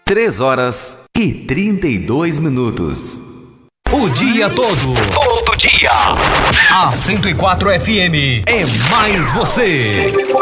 3h32. O dia todo dia. A 104 FM é mais você.